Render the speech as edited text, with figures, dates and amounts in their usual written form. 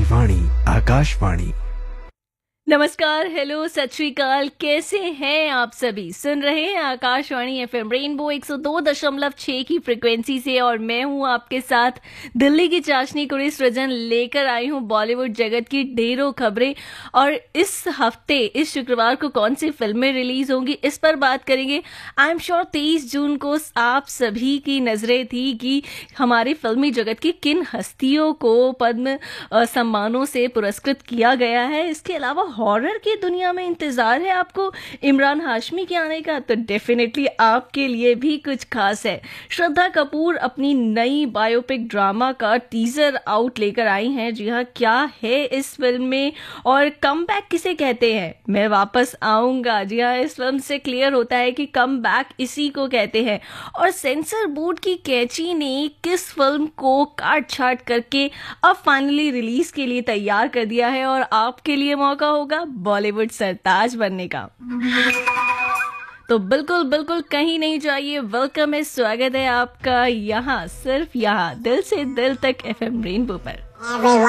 वाणी आकाशवाणी। नमस्कार, हेलो, सत श्री अकाल। कैसे हैं आप सभी? सुन रहे हैं आकाशवाणी एफएम रेनबो 102.6 की फ्रिक्वेंसी से, और मैं हूं आपके साथ दिल्ली की चाशनी कुरी सृजन लेकर आई हूं बॉलीवुड जगत की ढेरों खबरें। और इस हफ्ते इस शुक्रवार को कौन सी फिल्में रिलीज होंगी, इस पर बात करेंगे। आई एम श्योर 23 जून को आप सभी की नजरें थी कि हमारे फिल्मी जगत की किन हस्तियों को पद्म सम्मानों से पुरस्कृत किया गया है। इसके अलावा हॉरर की दुनिया में इंतजार है आपको इमरान हाशमी के आने का, तो डेफिनेटली आपके लिए भी कुछ खास है। श्रद्धा कपूर अपनी नई बायोपिक ड्रामा का टीजर आउट लेकर आई हैं। जी हाँ, क्या है इस फिल्म में और कमबैक किसे कहते हैं, मैं वापस आऊंगा। जी हाँ, इस फिल्म से क्लियर होता है कि कमबैक इसी को कहते हैं। और सेंसर बोर्ड की कैंची ने किस फिल्म को काट छाट करके अब फाइनली रिलीज के लिए तैयार कर दिया है, और आपके लिए मौका होगा बॉलीवुड सरताज बनने का। तो बिल्कुल बिल्कुल कहीं नहीं जाइए। वेलकम है, स्वागत है आपका यहाँ, सिर्फ यहाँ दिल से दिल तक एफएम रेनबो पर।